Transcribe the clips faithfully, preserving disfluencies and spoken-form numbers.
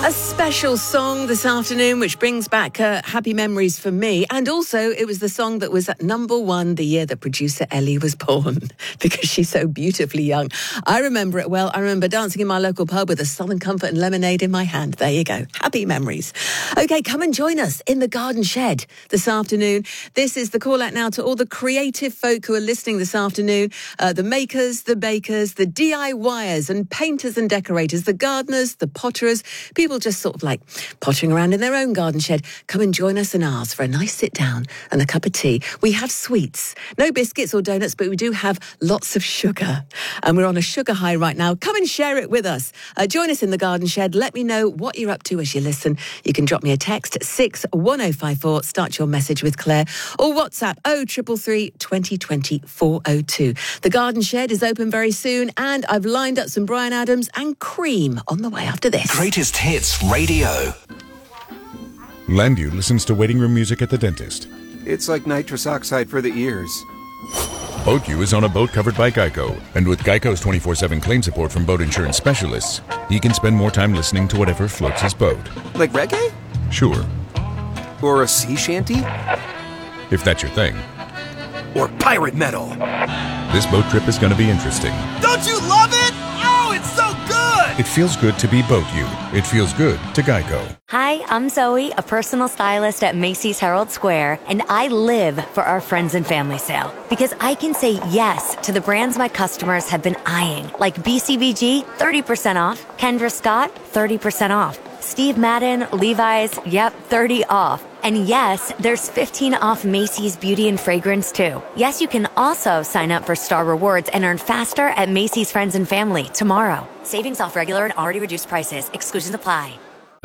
A special song this afternoon which brings back uh, happy memories for me, and also it was the song that was at number one the year that producer Ellie was born because she's so beautifully young. I remember it well. I remember dancing in my local pub with a Southern Comfort and lemonade in my hand. There you go. Happy memories. Okay, come and join us in the Garden Shed this afternoon. This is the call out now to all the creative folk who are listening this afternoon. Uh, the makers, the bakers, the D I Y ers and painters and decorators, the gardeners, the potterers, people just sort of like pottering around in their own garden shed. Come and join us in ours for a nice sit down and a cup of tea. We have sweets, no biscuits or donuts, but we do have lots of sugar. And we're on a sugar high right now. Come and share it with us. Uh, join us in the garden shed. Let me know what you're up to as you listen. You can drop me a text at six one oh five four. Start your message with Claire, or WhatsApp oh three three three, twenty twenty, four oh two. The garden shed is open very soon, and I've lined up some Bryan Adams and cream on the way after this. Greatest Hits Radio. Landu listens to waiting room music at the dentist. It's like nitrous oxide for the ears. BoatU is on a boat covered by Geico, and with Geico's twenty-four seven claim support from boat insurance specialists, he can spend more time listening to whatever floats his boat. Like reggae? Sure. Or a sea shanty? If that's your thing. Or pirate metal. This boat trip is going to be interesting. Don't you love it? Oh, it's so good! It feels good to be BoatU. It feels good to Geico. Hi, I'm Zoe, a personal stylist at Macy's Herald Square, and I live for our friends and family sale because I can say yes to the brands my customers have been eyeing, like B C B G, thirty percent off, Kendra Scott, thirty percent off, Steve Madden, Levi's, yep, thirty off. And yes, there's fifteen off Macy's Beauty and Fragrance too. Yes, you can also sign up for Star Rewards and earn faster at Macy's Friends and Family tomorrow. Savings off regular and already reduced prices. Exclusions apply.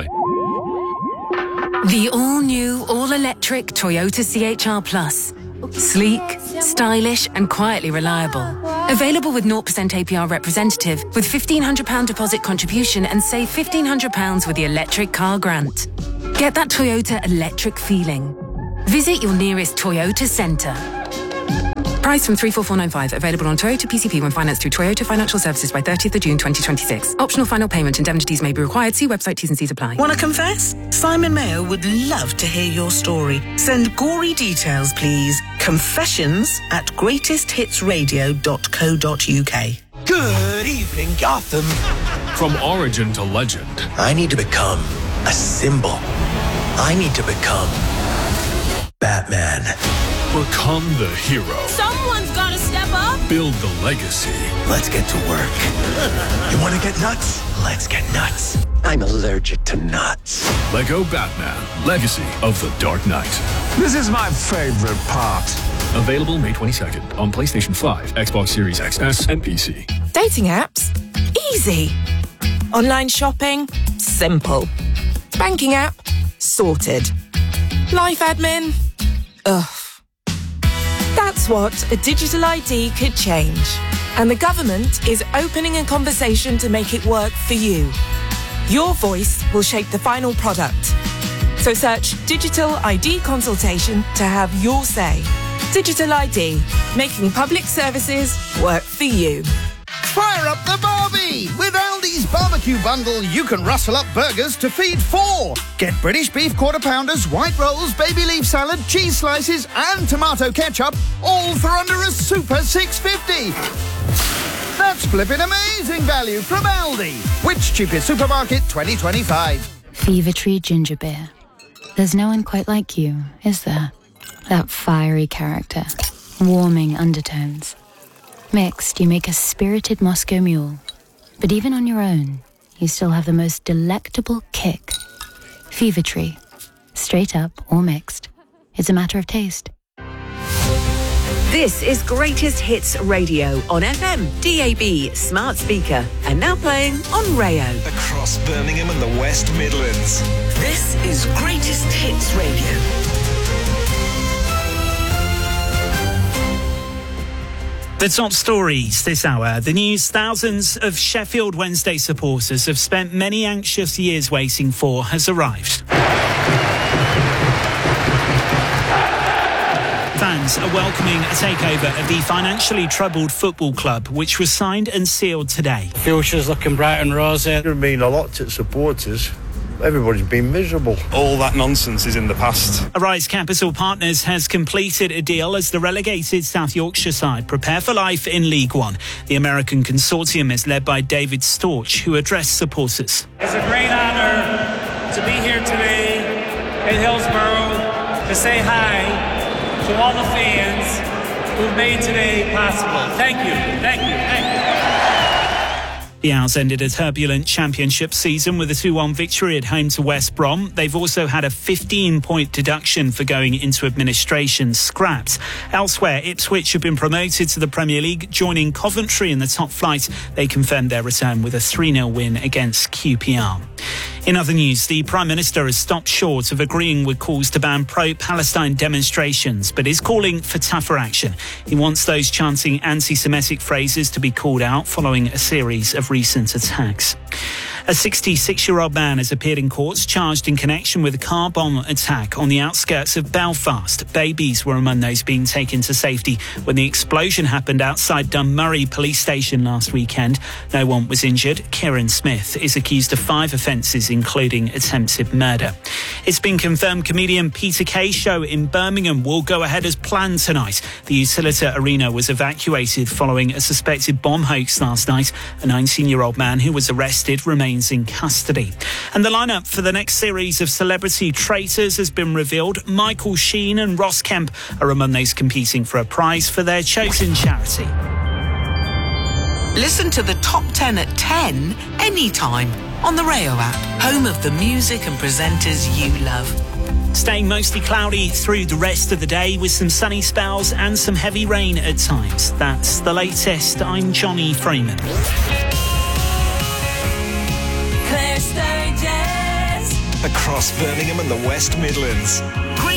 The all-new, all-electric Toyota C H R Plus. Sleek, stylish and quietly reliable. Available with zero percent A P R representative with fifteen hundred pounds deposit contribution and save fifteen hundred pounds with the electric car grant. Get that Toyota electric feeling. Visit your nearest Toyota centre. Price from three four four nine five. Available on Toyota P C P when financed through Toyota Financial Services by thirtieth of June twenty twenty-six. Optional final payment. Indemnities may be required. See website T's and C's apply. Want to confess? Simon Mayo would love to hear your story. Send gory details, please. Confessions at greatest hits radio dot co dot uk. Good evening, Gotham. From origin to legend. I need to become a symbol. I need to become Batman. Become the hero. Someone's got to step up. Build the legacy. Let's get to work. You want to get nuts? Let's get nuts. I'm allergic to nuts. Lego Batman, Legacy of the Dark Knight. This is my favorite part. Available May twenty-second on PlayStation five, Xbox Series X S, and P C. Dating apps? Easy. Online shopping? Simple. Banking app? Sorted. Life admin? Ugh. That's what a digital I D could change. And the government is opening a conversation to make it work for you. Your voice will shape the final product. So search Digital I D Consultation to have your say. Digital I D, making public services work for you. Fire up the Barbie! With Aldi's barbecue bundle, you can rustle up burgers to feed four. Get British beef quarter pounders, white rolls, baby leaf salad, cheese slices, and tomato ketchup, all for under a super six fifty. That's flipping amazing value from Aldi. Which cheapest supermarket twenty twenty-five? Fever Tree Ginger Beer. There's no one quite like you, is there? That fiery character, warming undertones. Mixed, you make a spirited Moscow Mule. But even on your own, you still have the most delectable kick. Fever Tree. Straight up or mixed. It's a matter of taste. This is Greatest Hits Radio on F M, D A B, smart speaker, and now playing on Rayo. Across Birmingham and the West Midlands. This is Greatest Hits Radio. The top stories this hour. The news thousands of Sheffield Wednesday supporters have spent many anxious years waiting for has arrived. Fans are welcoming a takeover of the financially troubled football club, which was signed and sealed today. Future's looking bright and rosy. It would mean a lot to supporters. everybody's been miserable. All that nonsense is in the past. Arise Capital Partners has completed a deal as the relegated South Yorkshire side prepare for life in League One. The American consortium is led by David Storch, who addressed supporters. It's a great honour to be here today in Hillsborough to say hi to all the fans who've made today possible. Thank you, thank you, thank you. The Owls ended a turbulent championship season with a two one victory at home to West Brom. They've also had a fifteen-point deduction for going into administration scrapped. Elsewhere, Ipswich have been promoted to the Premier League, joining Coventry in the top flight. They confirmed their return with a three nil win against Q P R. In other news, the Prime Minister has stopped short of agreeing with calls to ban pro-Palestine demonstrations, but is calling for tougher action. He wants those chanting anti-Semitic phrases to be called out following a series of recent attacks. A sixty-six-year-old man has appeared in courts charged in connection with a car bomb attack on the outskirts of Belfast. Babies were among those being taken to safety when the explosion happened outside Dunmurry Police Station last weekend. No one was injured. Kieran Smith is accused of five offences, including attempted murder. It's been confirmed comedian Peter Kay's show in Birmingham will go ahead as planned tonight. The Utilita Arena was evacuated following a suspected bomb hoax last night. A nineteen-year-old man who was arrested remains in custody. And the lineup for the next series of Celebrity Traitors has been revealed. Michael Sheen and Ross Kemp are among those competing for a prize for their chosen charity. Listen to the top ten at ten anytime on the Rayo app, home of the music and presenters you love. Staying mostly cloudy through the rest of the day with some sunny spells and some heavy rain at times. That's the latest. I'm Johnny Freeman. Across Birmingham and the West Midlands.